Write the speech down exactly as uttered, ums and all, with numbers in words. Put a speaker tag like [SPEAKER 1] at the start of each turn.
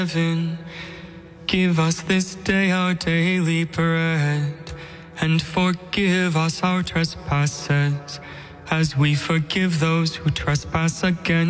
[SPEAKER 1] heaven, give us this day our daily bread, and forgive us our trespasses, as we forgive those who trespass against